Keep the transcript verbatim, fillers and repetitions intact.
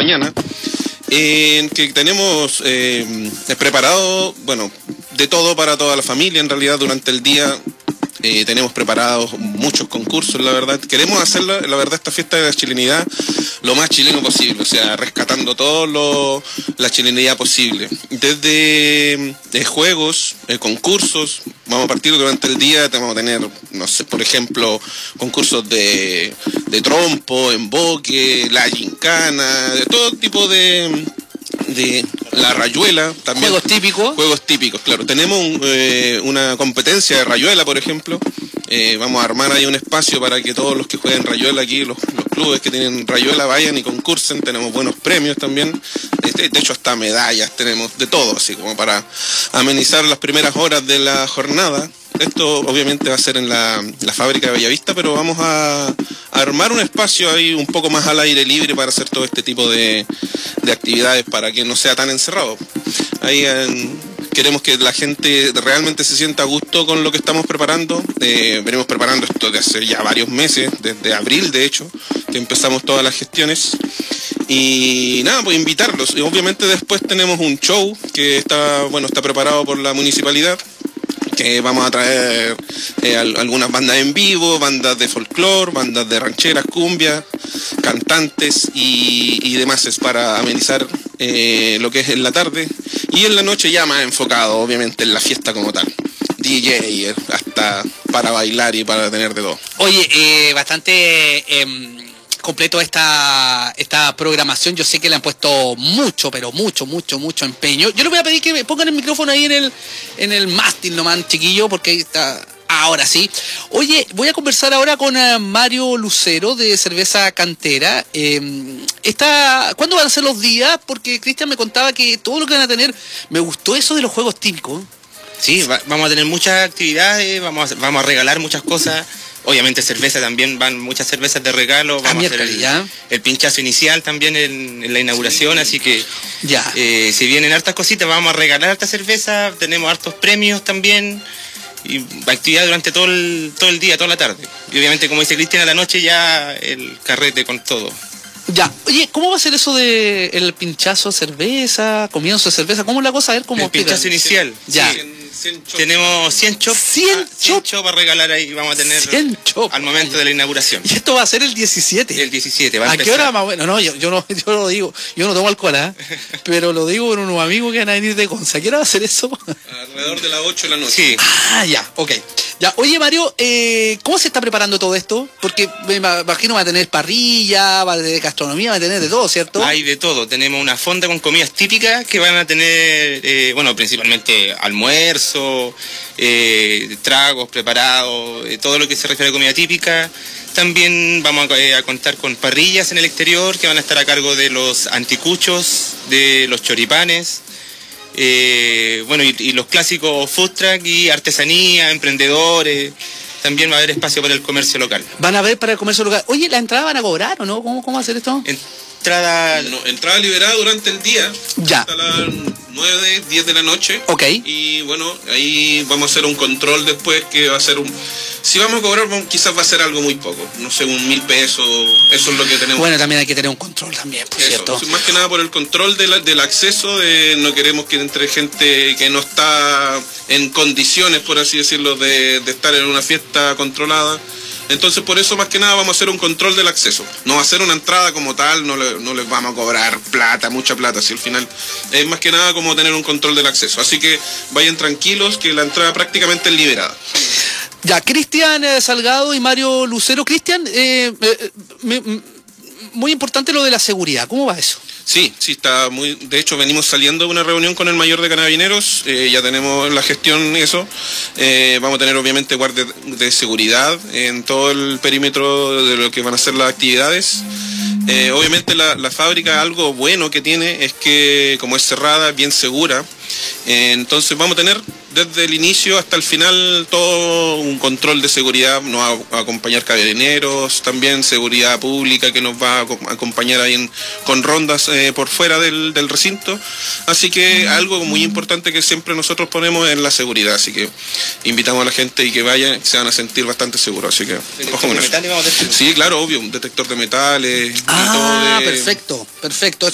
mañana, en que tenemos eh, preparado, bueno, de todo para toda la familia. En realidad durante el día eh, tenemos preparados muchos concursos, la verdad. Queremos hacer, la, la verdad, esta fiesta de la chilenidad lo más chileno posible, o sea, rescatando todo lo, la chilenidad posible. Desde eh, juegos, eh, concursos, vamos a partir durante el día, vamos a tener, no sé, por ejemplo, concursos de, de trompo, emboque, la gincana, de todo tipo de... de la rayuela también. Juegos típicos. Juegos típicos, claro. Tenemos un, eh, una competencia de rayuela, por ejemplo. Eh, vamos a armar ahí un espacio para que todos los que jueguen rayuela aquí, los, los clubes que tienen rayuela, vayan y concursen. Tenemos buenos premios también. De, de hecho, hasta medallas tenemos, de todo, así como para amenizar las primeras horas de la jornada. Esto obviamente va a ser en la, la fábrica de Bellavista, pero vamos a, a armar un espacio ahí un poco más al aire libre para hacer todo este tipo de, de actividades para que no sea tan encerrado. Ahí en, queremos que la gente realmente se sienta a gusto con lo que estamos preparando. Eh, venimos preparando esto de hace ya varios meses, desde abril de hecho, que empezamos todas las gestiones. Y nada, pues invitarlos. Y obviamente después tenemos un show que está, bueno, está preparado por la municipalidad, que vamos a traer eh, algunas bandas en vivo, bandas de folclore, bandas de rancheras, cumbias, cantantes y, y demás, es para amenizar eh, lo que es en la tarde, y en la noche ya más enfocado obviamente en la fiesta como tal, D J hasta para bailar y para tener de todo. Oye, eh, bastante... Eh... completo esta esta programación. Yo sé que le han puesto mucho, pero mucho, mucho, mucho empeño. Yo les voy a pedir que me pongan el micrófono ahí en el en el mástil nomás, chiquillo, porque ahí está. Ahora sí. Oye, voy a conversar ahora con uh, Mario Lucero de Cerveza Cantera. Eh, esta, ¿cuándo van a ser los días? Porque Cristian me contaba que todo lo que van a tener, me gustó eso de los juegos típicos. Sí, va, vamos a tener muchas actividades, vamos a, vamos a regalar muchas cosas. Obviamente cerveza también, van muchas cervezas de regalo, vamos a hacer el, el pinchazo inicial también en, en la inauguración, sí. Así que ya. Eh, si vienen hartas cositas, vamos a regalar harta cerveza, tenemos hartos premios también, y actividad durante todo el, todo el día, toda la tarde. Y obviamente, como dice Cristian, a la noche ya el carrete con todo. Ya, oye, ¿cómo va a ser eso de el pinchazo de cerveza, comienzo de cerveza? ¿Cómo es la cosa? A ver cómo... El pinchazo inicial. Ya. Sí. cien Tenemos cien chops. cien chops para regalar ahí, vamos a tener cien chops al momento de la inauguración. Y esto va a ser el diecisiete. El diecisiete, va a ¿A empezar. qué hora más bueno? No, yo, yo no yo lo digo, yo no tomo alcohol, ¿eh? Pero lo digo por unos amigos que van a venir de Conce. ¿A qué hora va a ser eso? Alrededor de las ocho de la noche. Sí. Ah, ya, ok. Ya, oye Mario, eh, ¿cómo se está preparando todo esto? Porque me imagino va a tener parrilla, va a tener gastronomía, va a tener de todo, ¿cierto? Hay de todo, tenemos una fonda con comidas típicas que van a tener, eh, bueno, principalmente almuerzo, eh, tragos preparados, eh, todo lo que se refiere a comida típica. También vamos a, eh, a contar con parrillas en el exterior que van a estar a cargo de los anticuchos, de los choripanes. Eh, bueno, y, y los clásicos food truck y artesanía, emprendedores. También va a haber espacio para el comercio local. Van a haber para el comercio local. Oye, ¿la entrada van a cobrar o no? ¿Cómo, cómo va a hacer esto? Entrada... No, entrada liberada durante el día. Ya. Hasta las nueve, diez de la noche. Ok. Y bueno, ahí vamos a hacer un control después que va a ser un... Si vamos a cobrar, quizás va a ser algo muy poco. No sé, un mil pesos. Eso es lo que tenemos. Bueno, también hay que tener un control también, por cierto. Más que nada por el control de la, del acceso. De, no queremos que entre gente que no está en condiciones, por así decirlo, de, de estar en una fiesta controlada. Entonces por eso más que nada vamos a hacer un control del acceso. No va a ser una entrada como tal, no, le, no les vamos a cobrar plata, mucha plata, si al final es más que nada como tener un control del acceso. Así que vayan tranquilos que la entrada prácticamente es liberada. Ya, Cristian eh, Salgado y Mario Lucero. Cristian, eh, eh, me, muy importante lo de la seguridad, ¿cómo va eso? Sí, sí, está muy... De hecho, venimos saliendo de una reunión con el mayor de Carabineros, eh, ya tenemos la gestión eso. Eh, vamos a tener obviamente guardias de seguridad en todo el perímetro de lo que van a ser las actividades. Eh, obviamente la, la fábrica, algo bueno que tiene es que como es cerrada, bien segura, eh, entonces vamos a tener desde el inicio hasta el final todo un control de seguridad. Nos va a acompañar carabineros, también seguridad pública que nos va a acompañar ahí en, con rondas eh, por fuera del, del recinto. Así que algo muy importante que siempre nosotros ponemos es la seguridad, así que invitamos a la gente y que vayan, se van a sentir bastante seguros, así que ojo con eso. Sí, claro, obvio, un detector de metales. Ah, de... perfecto, perfecto.